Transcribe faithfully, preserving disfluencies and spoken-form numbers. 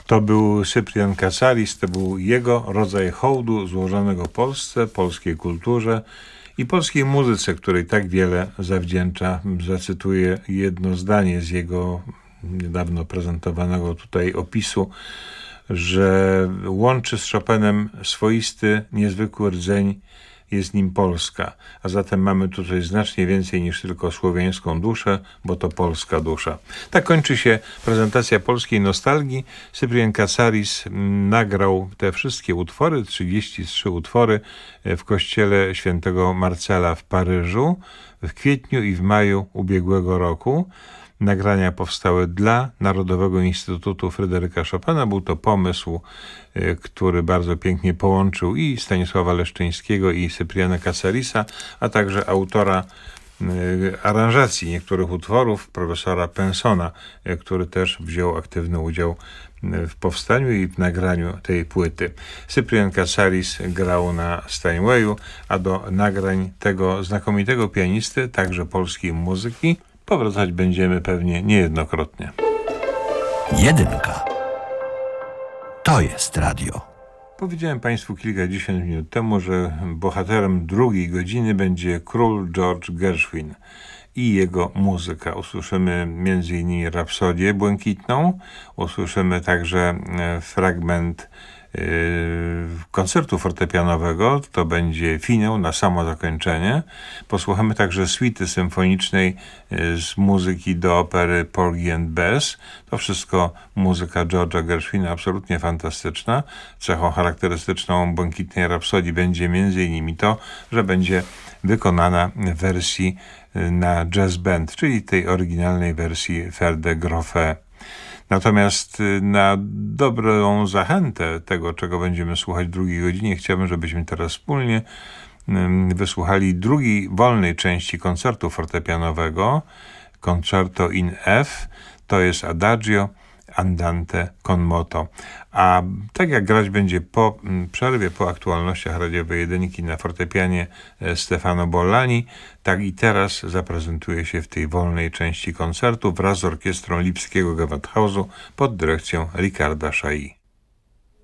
To był Cyprian Katsaris, to był jego rodzaj hołdu złożonego Polsce, polskiej kulturze i polskiej muzyce, której tak wiele zawdzięcza. Zacytuję jedno zdanie z jego niedawno prezentowanego tutaj opisu, że łączy z Chopinem swoisty, niezwykły rdzeń, jest nim Polska. A zatem mamy tutaj znacznie więcej niż tylko słowiańską duszę, bo to polska dusza. Tak kończy się prezentacja polskiej nostalgii. Cyprian Katsaris nagrał te wszystkie utwory, trzydzieści trzy utwory w kościele świętego Marcela w Paryżu w kwietniu i w maju ubiegłego roku. Nagrania powstały dla Narodowego Instytutu Fryderyka Chopina. Był to pomysł, który bardzo pięknie połączył i Stanisława Leszczyńskiego, i Cypriana Katsarisa, a także autora aranżacji niektórych utworów, profesora Pensona, który też wziął aktywny udział w powstaniu i w nagraniu tej płyty. Cyprian Katsaris grał na Steinwayu, a do nagrań tego znakomitego pianisty, także polskiej muzyki, powracać będziemy pewnie niejednokrotnie. Jedynka. To jest radio. Powiedziałem Państwu kilkadziesiąt minut temu, że bohaterem drugiej godziny będzie król George Gershwin i jego muzyka. Usłyszymy między innymi Rapsodię Błękitną, usłyszymy także fragment yy, koncertu fortepianowego, to będzie finał na samo zakończenie. Posłuchamy także suity symfonicznej yy, z muzyki do opery Porgy and Bess. To wszystko muzyka George'a Gershwina, absolutnie fantastyczna. Cechą charakterystyczną Błękitnej Rapsodii będzie między innymi to, że będzie wykonana w wersji na jazz band, czyli tej oryginalnej wersji Ferde Grofe. Natomiast na dobrą zachętę tego, czego będziemy słuchać w drugiej godzinie, chciałbym, żebyśmy teraz wspólnie wysłuchali drugiej wolnej części koncertu fortepianowego, Concerto in F, to jest Adagio, Andante con moto. A tak jak grać będzie po przerwie, po aktualnościach radiowej jedynki na fortepianie Stefano Bollani, tak i teraz zaprezentuje się w tej wolnej części koncertu wraz z orkiestrą Lipskiego Gewandhausu pod dyrekcją Ricarda Chailly.